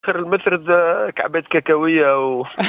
آخر المثرد كعبات كاكاوية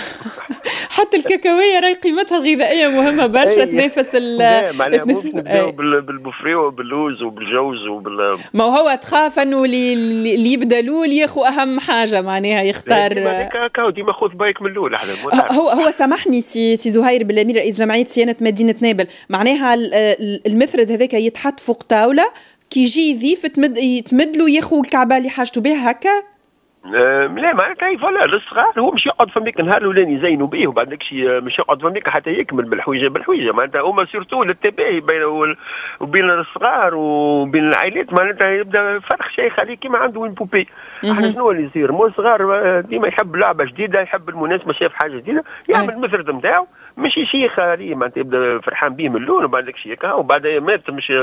حتى الكاكاوية راهي قيمتها الغذائية مهمة برشا، تنافس معناها ممكن نبداو بالبوفري وباللوز وبالجوز ما هو تخاف انه اللي يبدا الاول ياخو اهم حاجة، معناها يختار ديما خذ بايك من الاول. هو سامحني سي زهير بالأمير رئيس جمعية صيانة مدينة نابل، معناها المثرد هذاك يتحط فوق طاولة كي يجي يضيف يتمد له ياخو الكعبة اللي حاجته بها هكا. لا معناتها فوالا للصغار هو مش يقعد فميك نهار الاولاني يزينوا به وبعد داكشي مش يقعد فميك حتى يكمل بالحويجه معناتها هما سيرتو للتباهي بين وبين الصغار وبين العائلات، معناتها يبدا فرق شيخ عليه كيما عنده وين بوبي. احنا شنو اللي يصير؟ مو الصغار ديما يحب لعبه جديده، يحب المناسبه، شاف حاجه جديده يعمل المثرد نتاعو ماشي شيخ عليه، معناتها يبدا فرحان به من اللون وبعد داكشي هكا وبعد مات مش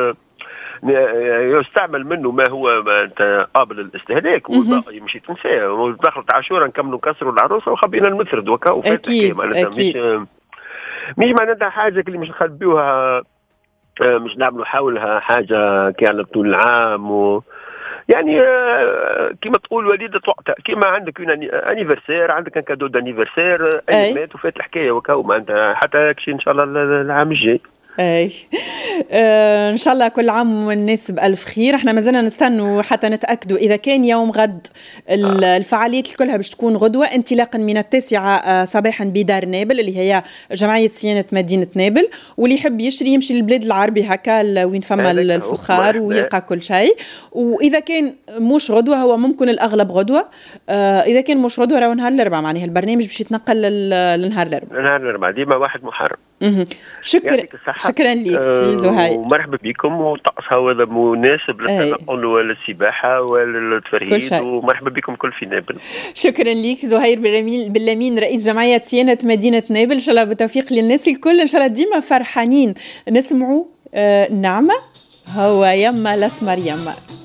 يستعمل منه ما هو قابل للاستهلاك والباقي مش تنساه. ودخلت عاشوره نكملوا كسروا العروسه وخبينا المثرد وكا اكيد اكيد مش معناتها حاجه اللي مش نخبيوها، مش نعملوا حولها حاجه كان طول العام يعني كما تقول وليدة وقتها، كما عندك انيفرسير، عندك ان كادو دانيفرسير اي مات وفات الحكايه وكا معناتها حتى كشي ان شاء الله العام الجاي. اي ان شاء الله كل عام والناس بألف خير. احنا مازلنا نستنوا حتى نتاكدوا اذا كان يوم غد الفعاليات كلها باش تكون غدوه انطلاقا من 9 صباحا بدار نابل اللي هي جمعيه صيانه مدينه نابل، واللي يحب يشري يمشي للبلاد العربي هكا وين فما الفخار ويلقى كل شيء. واذا كان مش غدوه هو ممكن الاغلب غدوه، اذا كان مش غدوه راهو نهار الاربعاء، معناها البرنامج باش يتنقل لنهار الاربعاء. نهار الاربعاء ديما 1 محرم. شكرا لك سي زهير، ومرحبا بكم. وطقس هذا مناسب للتنقل وللسباحه وللتفرهيد، ومرحبا بكم كل في نابل. شكرا لك زهير باللمين رئيس جمعيه صيانه مدينه نابل. ان شاء الله بالتوفيق للناس الكل، ان شاء الله ديما فرحانين. نسمعوا نعمه هو يما الاسمر يما.